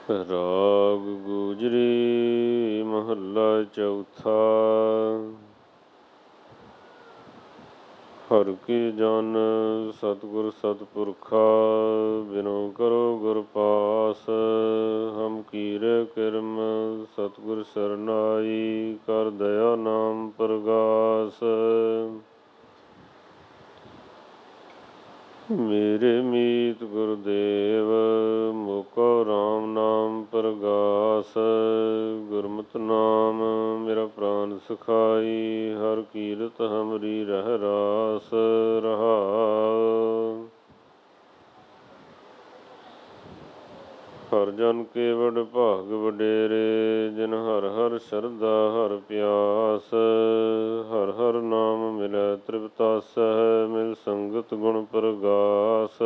ਰਾਗ ਗੁਜਰੀ ਮਹੱਲਾ ਚੌਥਾ। ਹਰਿ ਕੀ ਜਨ ਸਤਿਗੁਰ ਸਤਿਪੁਰਖਾ, ਬਿਨੁ ਕਰੋ ਗੁਰ ਪਾਸ। ਹਮ ਕੀਰੇ ਕਿਰਮ ਸਤਿਗੁਰ ਸਰਨਾਈ, ਕਰ ਦਇਆ ਨਾਮ ਪ੍ਰਗਾਸ। ਮੇਰੇ ਮੀਤ ਗੁਰਦੇਵ, ਮੋਕੋ ਰਾਮ ਨਾਮ ਪ੍ਰਗਾਸ। ਗੁਰਮਤਿ ਨਾਮ ਮੇਰਾ ਪ੍ਰਾਨ ਸਖਾਈ, ਹਰ ਕੀਰਤ ਹਮਰੀ ਰਹਿ ਰਾਸ। ਰਹਾਉ ਹਰ ਜਨ ਕੇ ਵਡ ਭਾਗ ਵਡੇਰੇ, ਜਿਨ ਹਰ ਹਰ ਸ਼ਰਧਾ ਹਰ ਪਿਆਸ। ਹਰ ਹਰ ਨਾਮ ਮਿਲੈ ਤ੍ਰਿਪਤਾਸਹਿ, ਮਿਲ ਸੰਗਤ ਗੁਣ ਪ੍ਰਗਾਸ।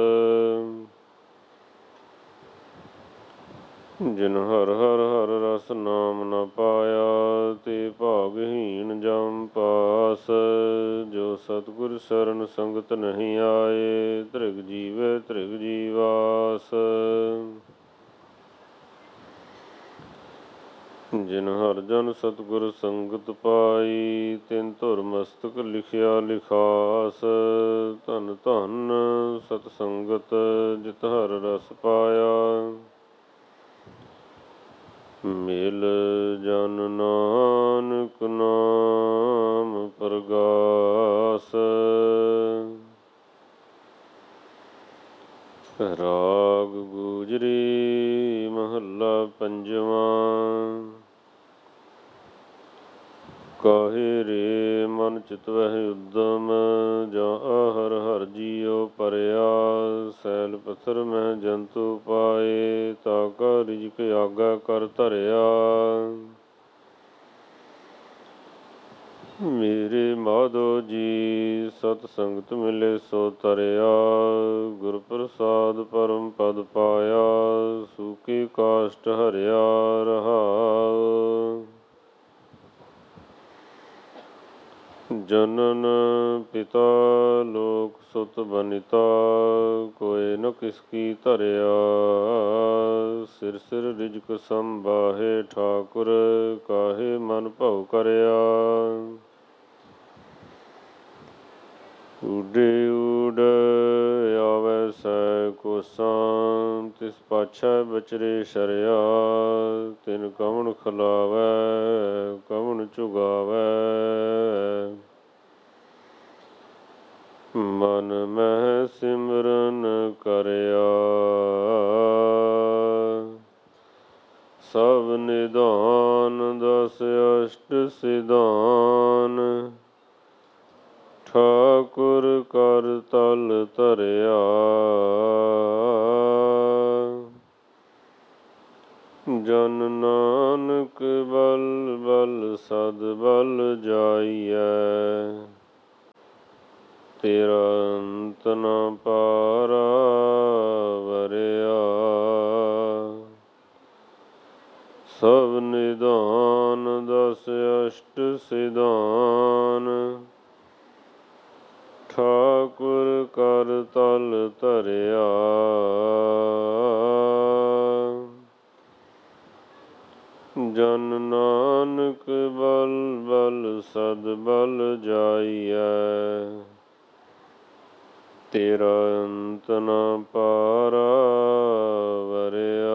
ਜਿਨ ਹਰ ਹਰ ਹਰ ਰਸ ਨਾਮ ਨ ਪਾਇਆ, ਤੇ ਭਾਗਹੀਣ ਜਮ ਪਾਸ। ਜੋ ਸਤਿਗੁਰ ਸਰਨ ਸੰਗਤ ਨਹੀਂ ਆਏ, ਧ੍ਰਿਗ ਜੀਵੇ ਧ੍ਰਿਗ ਜੀਵਾਸ। ਜਿਨ ਹਰ ਜਨ ਸਤਿਗੁਰ ਸੰਗਤ ਪਾਈ, ਤਿਨ ਧੁਰ ਮਸਤਕ ਲਿਖਿਆ ਲਿਖਾਸ। ਧਨ ਧਨ ਸਤ ਸੰਗਤ ਜਿਤ ਹਰ ਰਸ ਪਾਇਆ, ਮਿਲ ਜਨ ਨਾਨਕ ਨਾਮ ਪ੍ਰਗਾਸ। ਰਾਗ ਗੁਜਰੀ ਮਹੱਲਾ ਪੰਜਵਾਂ। ਕਾਹੇ ਰੇ ਮਨ ਚਿਤਵਹਿ ਉਦਮ, ਜਾਂ ਹਰ ਹਰ ਜੀਉ ਪਰਿਆ। ਸੈਲ ਪੱਥਰ ਮਹਿ ਜੰਤੂ ਪਾਏ, ਤਾ ਕਾ ਰਿਜਕ ਆਗਾ ਕਰ ਧਰਿਆ। ਮੇਰੇ ਮਾਧੋ ਜੀ ਸਤ ਸੰਗਤ ਮਿਲੇ ਸੋ ਤਰਿਆ। ਗੁਰ ਪ੍ਰਸਾਦ ਪਰਮ ਪਦ ਪਾਇਆ, ਸੂਕੀ ਕਾਸ਼ਟ ਹਰਿਆ। ਰਹਾਉ ਜਨਨ ਪਿਤਾ ਲੋਕ ਸੁਤ ਬਨਿਤਾ, ਕੋਇ ਨ ਕਿਸ ਕੀ ਧਰਿਆ। ਸਿਰ ਸਿਰ ਰਿਜਕ ਸੰਬਾਹੇ ਠਾਕੁਰ, ਕਾਹੇ ਮਨ ਭਉ ਕਰਿਆ। ਊਡੇ ਊਡ ਆਵੈ ਸੈ ਕੋਸਾਂ, ਤਿਸ ਪਾਛੈ ਬਚਰੇ ਸ਼ਰਿਆ। ਤਿਨ ਕਵਣ ਖਲਾਵੈ ਕਵਣ ਚੁਗਾਵੈ, ਮਨ ਮਹਿ ਸਿਮਰਨ ਕਰਿਆ। ਸਭ ਨਿਧਾਨ ਦਸ ਅਸ਼ਟ ਸਿਧਾਨ, ਠਾਕੁਰ ਕਰ ਤਲ ਧਰਿਆ। ਜਨ ਨਾਨਕ ਬਲ ਬਲ ਸਦ ਬਲ ਜਾਈਐ, ਤੇਰਾ ਅੰਤ ਨ ਪਾਰਾ ਵਰਿਆ। ਸਭ ਨਿਧਾਨ ਦਸ ਅਸ਼ਟ ਸਿਧਾਨ, ਠਾਕੁਰ ਕਰ ਤਲ ਧਰਿਆ। ਜਨ ਨਾਨਕ ਬਲ ਬਲ ਸਦ ਬਲ ਜਾਈਐ, ਤੇਰਾ ਅੰਤ ਨ ਪਾਰਾ ਵਰਿਆ।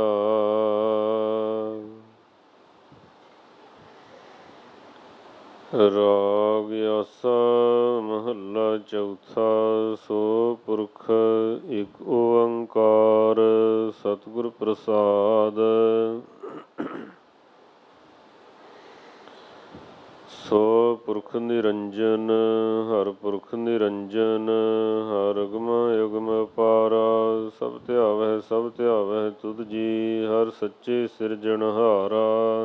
ਰਾਗ ਆਸਾ ਮਹੱਲਾ ਚੌਥਾ। ਸੋ ਪੁਰਖ ਇਕ ਓੰਕਾਰ, ਸਤਿਗੁਰ ਪ੍ਰਸਾਦ। ਸੋ ਪੁਰਖ ਨਿਰੰਜਨ ਹਰਿ ਪੁਰਖ ਨਿਰੰਜਨ, ਹਰਿ ਅਗਮ ਅਗਮ ਅਪਾਰਾ। ਸਭ ਧਿਆਵਹਿ ਸਭ ਧਿਆਵਹਿ ਤੁਧ ਜੀ, ਹਰਿ ਸੱਚੇ ਸਿਰਜਣਹਾਰਾ।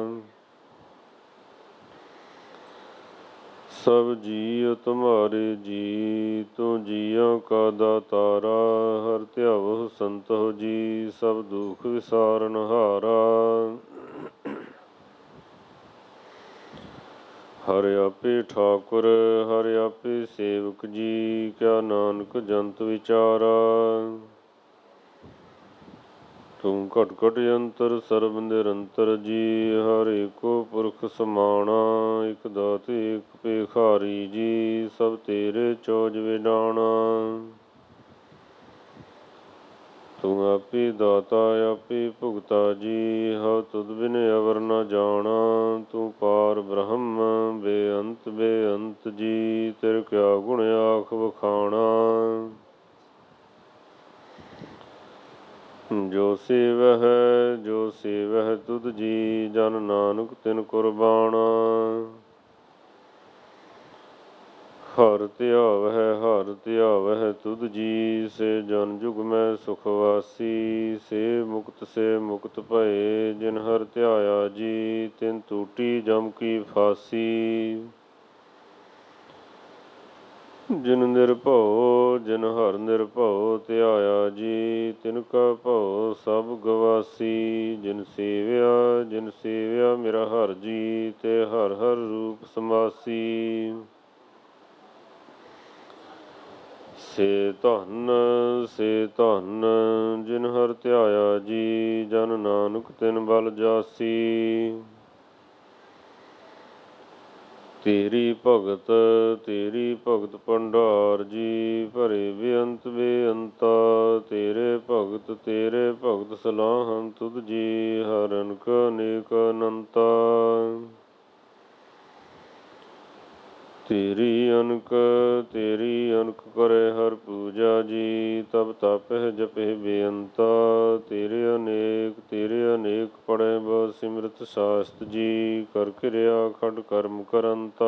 ਸਭ ਜੀਅ ਤੁਮਹਾਰੇ ਜੀ, ਤੂੰ ਜੀਆਂ ਕਾ ਦਾਤਾਰਾ। ਹਰਿ ਧਿਆਵਹੁ ਸੰਤੋਖੁ ਜੀ, ਸਭ ਦੁਖ ਵਿਸਾਰਨਹਾਰਾ। ਹਰਿ ਆਪੇ ਠਾਕੁਰ ਹਰਿ ਆਪੇ ਸੇਵਕ ਜੀ, ਕਿਆ ਨਾਨਕ ਜੰਤ ਵਿਚਾਰਾ। ਤੂੰ ਘਟ ਘਟ ਯੰਤਰ ਸਰਬ ਨਿਰੰਤਰ ਜੀ। ਹਰ ਏਕੋ ਪੁਰਖ ਸਮਾਣਾ, ਇਕ ਦਾਤੇ ਇਕ ਭੇਖਾਰੀ ਜੀ। ਸਭ ਤੇਰੇ ਚੋਜ ਵਿਡਾਣਾ। ਤੂੰ ਆਪੇ ਦਾਤਾ ਆਪੇ ਭੁਗਤਾ ਜੀ। ਹਉ ਤੁਧ ਬਿਨ ਅਵਰ ਨ ਜਾਣਾ। ਤੂੰ ਪਾਰ ਬ੍ਰਹਮ ਬੇਅੰਤ ਬੇਅੰਤ ਜੀ। ਤੇਰੇ ਕਿਆ ਗੁਣ ਆਖ ਵਖਾਣਾ। ਜੋ ਸੇਵਹਿ ਤੁਧ ਜੀ। ਜਨ ਨਾਨਕ ਤਿਨ ਕੁਰਬਾਨਾ। ਹਰ ਧਿਆਵਹਿ ਤੁਧ ਜੀ। ਸੇ ਜਨ ਜੁਗ ਮੈਂ ਸੁਖ ਵਾਸੀ। ਸੇ ਮੁਕਤ ਭਏ ਜਿਨ ਹਰਿ ਧਿਆਇਆ ਜੀ। ਤਿਨ ਟੂਟੀ ਜਮ ਕੀ ਫਾਸੀ। ਜਿਨ ਹਰਿ ਨਿਰਭਉ ਧਿਆਇਆ ਜੀ। ਤਿਨ ਕਾ ਭਉ ਸਭ ਗਵਾਸੀ। ਜਿਨ ਸੇਵਿਆ ਮੇਰਾ ਹਰਿ ਜੀ। ਤੇ ਹਰਿ ਹਰਿ ਰੂਪ ਸਮਾਸੀ। ਸੇ ਧਨ ਜਿਨ ਹਰਿ ਧਿਆਇਆ ਜੀ। ਜਨ ਨਾਨਕ ਤਿਨ ਬਲ ਜਾਸੀ। ਤੇਰੀ ਭਗਤ ਭੰਡਾਰ ਜੀ। ਭਰੇ ਬੇਅੰਤ ਬੇਅੰਤਾ। ਤੇਰੇ ਭਗਤ ਸਲਾਹਨ ਤੁਧ ਜੀ। ਹਰਿ ਅਨਕ ਅਨੇਕ ਅਨੰਤਾ। ਤੇਰੀ ਅਨਕ ਕਰੇ ਹਰਿ ਪੂਜਾ ਜੀ। ਤਬ ਤਪਹਿ ਜਪਹਿ ਬੇਅੰਤਾ। ਤੇਰੇ ਅਨੇਕ ਪੜ੍ਹੈ ਬਹੁ ਸਿਮਰਤ ਸਾਸਤ ਜੀ। ਕਰ ਕਿਰਿਆ ਖੰਡ ਕਰਮ ਕਰੰਤਾ।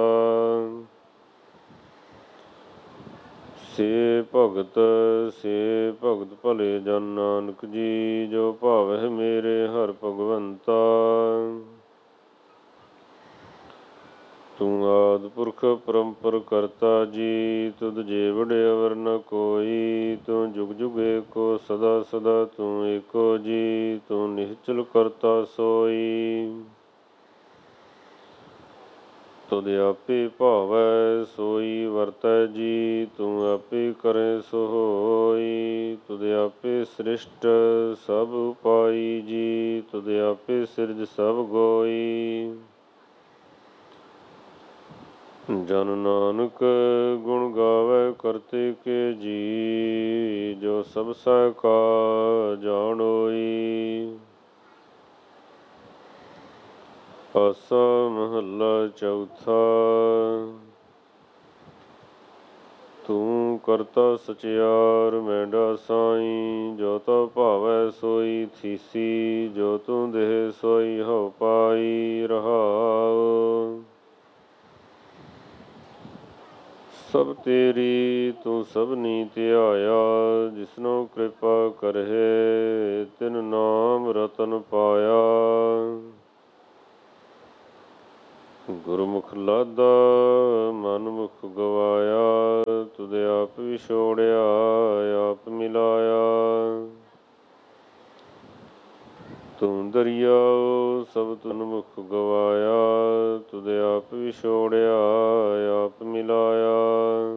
ਸੇ ਭਗਤ ਭਲੇ ਜਨ ਨਾਨਕ ਜੀ। ਜੋ ਭਾਵਹਿ ਮੇਰੇ ਹਰਿ ਭਗਵੰਤਾ। ਤੂੰ ਆਦਿ ਪੁਰਖ ਪਰੰਪਰ ਕਰਤਾ ਜੀ। ਤੁਧ ਜੇਵੜ ਅਵਰ ਨ ਕੋਈ। ਤੂੰ ਜੁਗ ਜੁਗ ਏਕੋ ਸਦਾ ਸਦਾ ਤੂੰ ਏਕੋ ਜੀ। ਤੂੰ ਨਿਹਚਲ ਕਰਤਾ ਸੋਈ। ਤੁਧ ਆਪੇ ਭਾਵੈ ਸੋਈ ਵਰਤੈ ਜੀ। ਤੂੰ ਆਪੇ ਕਰੈ ਸੋ ਹੋਈ। ਤੁਧ ਆਪੇ ਸ੍ਰਿਸ਼ਟ ਸਭ ਉਪਾਈ ਜੀ। ਤੁਧ ਆਪੇ ਸਿਰਜ ਸਭ ਗੋਈ। ਜਨ ਨਾਨਕ ਗੁਣ ਗਾਵੈ ਕਰਤੇ ਕੇ ਜੀ। ਜੋ ਸਭ ਸਹਿ ਕਾ ਜਾਣੋਈ। ਆਸਾ ਮਹੱਲਾ ਚੌਥਾ। ਤੂੰ ਕਰਤਾ ਸਚਿਆਰ ਮੈਂਡਾ ਸਾਈ। ਜੋ ਤਉ ਭਾਵੈ ਸੋਈ ਥੀਸੀ। ਜੋ ਤੂੰ ਦੇਹ ਸੋਈ ਹਉ ਪਾਈ। ਰਹਾਉ ਸਭ ਤੇਰੀ ਤੂੰ ਸਭਨੀ ਧਿਆਇਆ। ਜਿਸਨੋ ਕਿਰਪਾ ਕਰਹਿ ਤਿਨ ਨਾਮ ਰਤਨ ਪਾਇਆ। ਗੁਰਮੁਖ ਲਾਦਾ ਮਨ ਮੁਖ ਗਵਾਇਆ। ਤੁਧ ਆਪ ਵਿਛੋੜਿਆ ਆਪ ਮਿਲਾਇਆ। ਤੂੰ ਦਰਿਆਉ ਸਭ ਤੁਨ ਮੁਖ ਗਵਾਇਆ। ਤੁਧ ਆਪ ਵਿਛੋੜਿਆ ਆਪ ਮਿਲਾਇਆ।